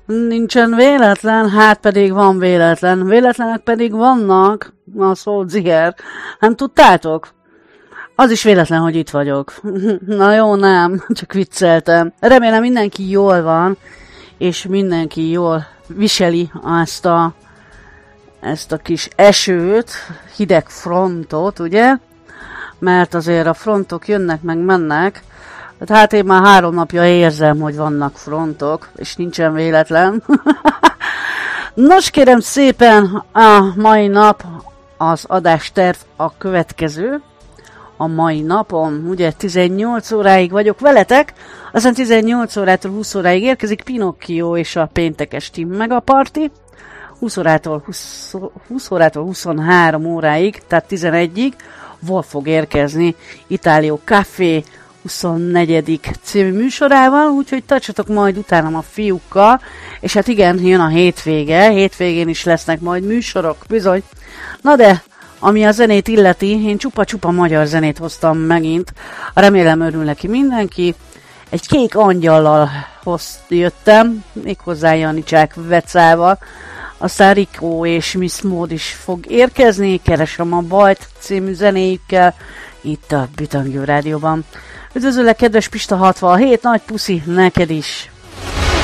Nincsen véletlen, hát pedig van véletlen. Véletlenek pedig vannak, a szó ziher. Nem tudtátok? Az is véletlen, hogy itt vagyok. Na jó, nem, csak vicceltem. Remélem mindenki jól van, és mindenki jól viseli ezt a kis esőt, hideg frontot, ugye? Mert azért a frontok jönnek meg mennek. Hát én már 3 napja érzem, hogy vannak frontok, és nincsen véletlen. Nos, kérem szépen, a mai nap az adásterv a következő. A mai napon, ugye 18 óráig vagyok veletek, aztán 18 órától 20 óráig érkezik Pinocchio és a péntekes Team Megaparty. 20 órától 23 óráig, tehát 11-ig Wolf fog érkezni Itálio Café 24. című műsorával, úgyhogy tartsatok majd utánam a fiúkkal, és hát igen, jön a hétvégén is lesznek majd műsorok, bizony. Na de, ami a zenét illeti, én csupa-csupa magyar zenét hoztam megint, remélem örül neki mindenki. Egy kék angyallal jöttem, méghozzá Janicsák Vecával, aztán Rico és Miss Mód is fog érkezni, Keresem a bajt című zenéjükkel, itt a Bitangő Rádióban. Üdvözöllek, kedves Pista 67, nagy puszi neked is!